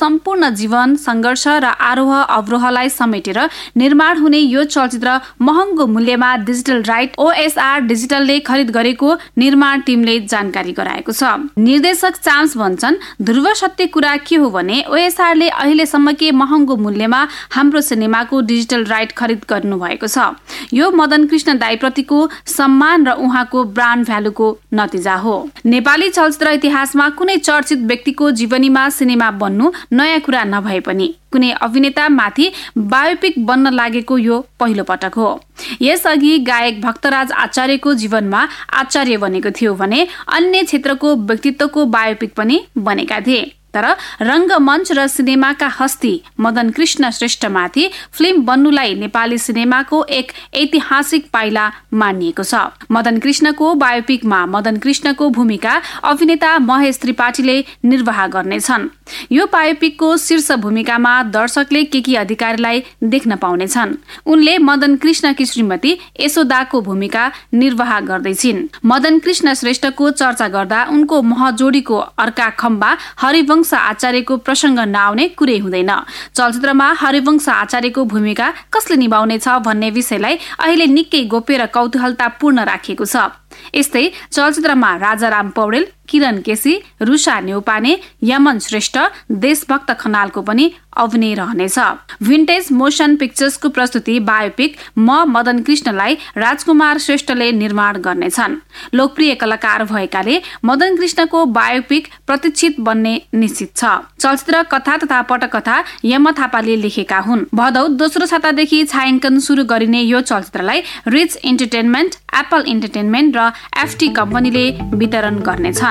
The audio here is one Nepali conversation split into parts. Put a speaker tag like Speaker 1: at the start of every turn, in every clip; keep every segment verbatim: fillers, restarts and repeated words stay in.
Speaker 1: सम्पूर्ण जीवन संघर्ष र आरोह अवरोहलाई समेटेर निर्माण हुने यो चलचित्र महँगो मूल्यमा डिजिटल राइट ओएसआर डिजिटलले खरिद गरेको निर्माण टिमले जानकारी गराएको छ। निर्देशक चाम्स भन्छन्, ध्रुव सत्य कुरा के हो भने ओएसआरले अहिलेसम्मकै महँगो मूल्यमा हाम्रो सिनेमाको डिजिटल राइट खरिद गर्नु भएको छ। यो मदन कृष्ण दाइप्रतिको सम्मान र उहाँको ब्रान्ड भ्यालुको नतिजा हो। नेपाली चलचित्र इतिहासमा कुनै चर्चित व्यक्तिको जीवनीमा सिनेमा बन्नु नयाँ कुरा नभए पनि कुनै अभिनेता माथि बायोपिक बन्न लागेको यो पहिलो पटक हो। यसअघि गायक भक्तराज आचार्यको जीवनमा आचार्य बनेको थियो भने अन्य क्षेत्रको व्यक्तित्वको बायोपिक पनि बनेका थिए। तर रंगमञ्च र सिनेमाका हस्ती मदन कृष्ण श्रेष्ठमाथि फिल्म बन्नुलाई नेपाली सिनेमाको एक ऐतिहासिक पाइला मानिएको छ। मदन कृष्णको बायोपिकमा मदन कृष्णको भूमिका अभिनेता महेश त्रिपाठीले निर्वाह गर्नेछन्। यो बायोपिकको शीर्ष भूमिकामा दर्शकले केकी अधिकारीलाई देख्न पाउनेछन्। उनले मदन कृष्णकी श्रीमती यशोदाको भूमिका निर्वाह गर्दैछिन्। मदन कृष्ण श्रेष्ठको चर्चा गर्दा उनको महजोडीको अर्का खम्बा हरिवंश आचार्यको प्रसंग नआउने कुरै हुँदैन। चलचित्रमा हरिवंश आचार्यको भूमिका कसले निभाउने छ भन्ने विषयलाई अहिले निकै गोप्य र कौतूहलतापूर्ण राखिएको छ। यस्तै चलचित्रमा राजाराम पौडेल, किरण केसी, रुषा न्यौपाने, यमन श्रेष्ठ, देशभक्त खनालको पनि अभिनय रहनेछ। भिन्टेज मोशन पिक्चर्सको प्रस्तुति बायोपिक म मदन कृष्णलाई राजकुमार श्रेष्ठले निर्माण गर्नेछन्। लोकप्रिय कलाकार भएकाले मदन कृष्णको बायोपिक प्रतीक्षित बन्ने निश्चित छ। चलचित्र कथा तथा पटकथा यम थापाले लेखेका हुन्। भदौ दोस्रो सातादेखि छायाङ्कन सुरु गरिने यो चलचित्रलाई रिच इन्टरटेनमेन्ट, एप्पल इन्टरटेनमेन्ट र एफटी कम्पनीले वितरण गर्नेछन्।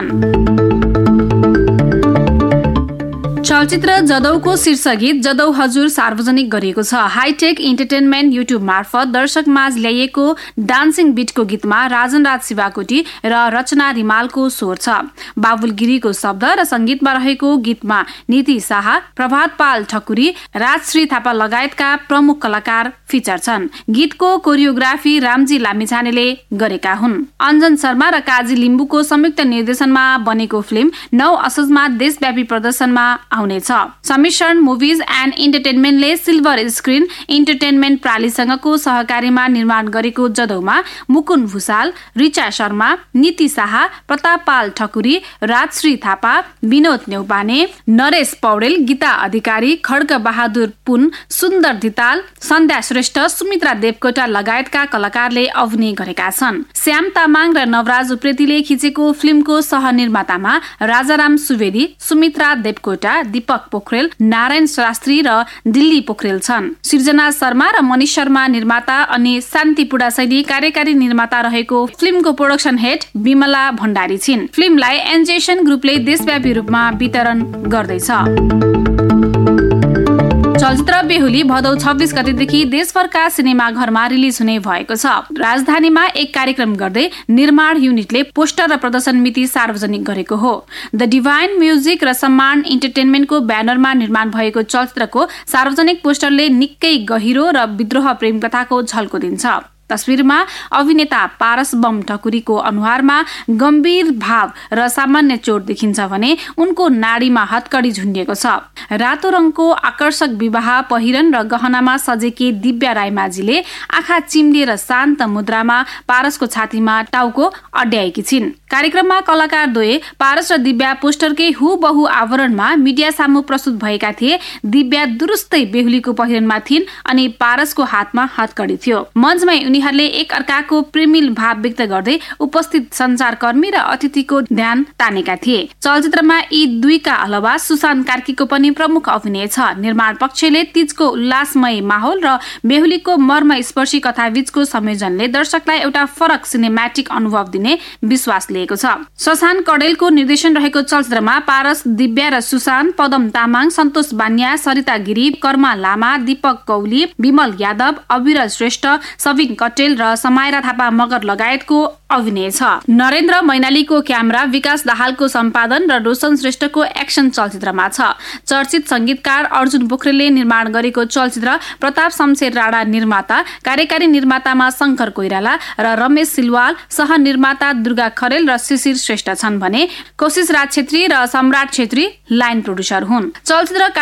Speaker 1: चलचित्र जदौको शीर्ष गीत जदौ हजुर सार्वजनिक गरिएको छ। हाइटेक इन्टरटेनमेन्ट युट्युब मार्फत दर्शक माझ ल्याइएको डान्सिङ बिटको गीतमा राजन राज शिवाकोटी र रचना रिमालको स्वर छ। बाबुल गिरीको शब्द र संगीतमा रहेको गीतमा नीति शाह, प्रभात पाल ठकुरी, राजश्री थापा लगायतका प्रमुख कलाकार फिचर छन्। गीतको कोरियोग्राफी रामजी लामिछानेले गरेका हुन्। अञ्जन शर्मा र काजी लिम्बुको संयुक्त निर्देशनमा बनेको फिल्म नौ असोजमा देशव्यापी प्रदर्शनमा आउनेछ। समिशरण movies and इन्टरटेनमेन्टले silver screen entertainment प्रालीसँगको सहकारीमा निर्माण गरेको जदौमा मुकुन भुसाल, रिचा शर्मा, नीति शाह, प्रताप पाल ठकुरी, राजश्री थापा, विनोद न्यौपाने, नरेश पौडेल, गीता अधिकारी, खड्ग बहादुर पुन, सुन्दर धिताल, सन्ध्या श्रेष्ठ, सुमित्रा देवकोटा लगायतका कलाकारले अभिनय गरेका छन्। श्याम तामाङ र नवराज उप्रेतीले खिचेको फिल्मको सहनिर्मातामा राजाराम सुवेदी, सुमित्रा देवकोटा, दीपक पोखरेल, नारायण शास्त्री र दिल्ली पोखरेल छन्। सृजना शर्मा र मनिष शर्मा निर्माता अनि शान्ति पुडासैली कार्यकारी निर्माता रहेको फिल्मको प्रोडक्सन हेड विमला भण्डारी छिन्। फिल्मलाई एन्जेसन ग्रुपले देशव्यापी रूपमा वितरण गर्दैछ। चलचित्र बेहुली भदौ छब्बीस गतेदेखि देशभरका सिनेमा घरमा रिलिज हुने भएको छ। राजधानीमा एक कार्यक्रम गर्दै निर्माण युनिटले पोस्टर र प्रदर्शन मिति सार्वजनिक गरेको हो। द डिभाइन म्युजिक र सम्मान इन्टरटेनमेन्टको ब्यानरमा निर्माण भएको चलचित्रको सार्वजनिक पोस्टरले निकै गहिरो र विद्रोह प्रेम कथाको झल्को दिन्छ। तस्बिरमा अभिनेता पारस बम ठकुरीको अनुहारमा गम्भीर भाव र सामान्य चोट देखिन्छ भने उनको नाडीमा हत्कडी झुन्डिएको छ। रातो रङको आकर्षक विवाह पहिरन र गहनामा सजेकी दिव्या रायमाझीले आँखा चिम्लिएर शान्त मुद्रामा पारसको छातीमा टाउको अड्याएकी छिन्। कार्यक्रममा कलाकार द्वय पारस र दिव्या पोस्टरकै हुबहु आवरणमा मिडिया सामु प्रस्तुत भएका थिए। दिव्या दुरुस्तै बेहुलीको पहिरनमा थिइन् अनि पारसको हातमा हत्कडी थियो। मञ्चमै उनीहरूले एक अर्काको प्रेमिल भाव व्यक्त गर्दै उपस्थित सञ्चारकर्मी र अतिथिको ध्यान तानेका थिए। चलचित्रमा यी दुईका अलावा सुशान्त कार्कीको पनि प्रमुख अभिनय छ। निर्माण पक्षले तीजको उल्लासमय माहौल र बेहुलीको मर्मस्पर्शी कथा बीचको संयोजनले दर्शकलाई एउटा फरक सिनेम्याटिक अनुभव दिने विश्वास लिएको छ। शशान कडेलको निर्देशन रहेको चलचित्रमा पारस, दिव्या र सुशान्त, पदम तामाङ, सन्तोष बान्या, सरिता गिरी, कर्मा लामा, दीपक कौली, विमल यादव, अविरल श्रेष्ठ, सबिन कटेल र समायरा थापा मगर लगायतको अभिनय छ। नरेन्द्र मैनालीको क्यामेरा, विकास दाहालको सम्पादन र रोशन श्रेष्ठको एक्सन चलचित्रमा छ। चर्चित संगीतकार अर्जुन पोखरेलले निर्माण गरेको चलचित्र प्रताप शमशेर राणा निर्माता, कार्यकारी निर्मातामा शंकर कोइराला र रमेश सिलवाल, सह निर्माता दुर्गा खरेल र शिशिर श्रेष्ठ छन् भने कोशिश राज छेत्री र सम्राट छेत्री लाइन प्रोड्युसर हुन्। चलचित्र